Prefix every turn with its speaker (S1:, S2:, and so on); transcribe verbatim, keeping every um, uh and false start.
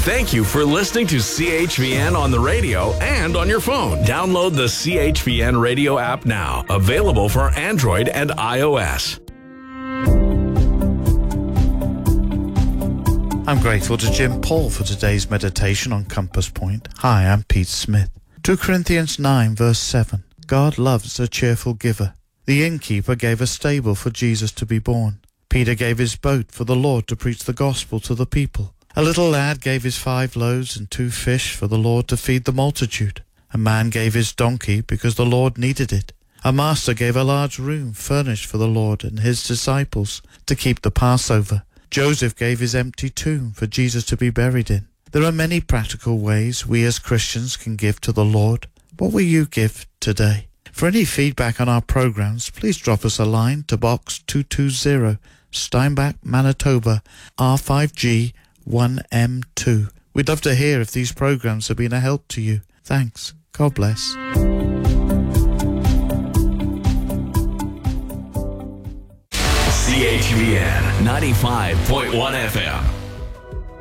S1: Thank you for listening to C H V N on the radio and on your phone. Download the C H V N radio app now. Available for Android and iOS.
S2: I'm grateful to Jim Paul for today's meditation on Compass Point. Hi, I'm Pete Smith. Second Corinthians nine, verse seven. God loves a cheerful giver. The innkeeper gave a stable for Jesus to be born. Peter gave his boat for the Lord to preach the gospel to the people. A little lad gave his five loaves and two fish for the Lord to feed the multitude. A man gave his donkey because the Lord needed it. A master gave a large room furnished for the Lord and his disciples to keep the Passover. Joseph gave his empty tomb for Jesus to be buried in. There are many practical ways we as Christians can give to the Lord. What will you give today? For any feedback on our programs, please drop us a line to Box two two zero, Steinbach, Manitoba, R five G one M two. We'd love to hear if these programs have been a help to you. Thanks. God bless.
S1: C H V N ninety-five point one F M.